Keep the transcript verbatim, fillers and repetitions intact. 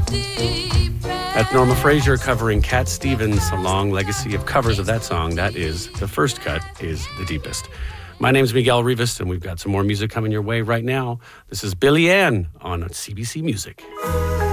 That's Norma Fraser covering Cat Stevens, a long legacy of covers of that song. That is The First Cut is the Deepest. My name's Miguel Rivas, and we've got some more music coming your way right now. This is Billy Ann on C B C Music.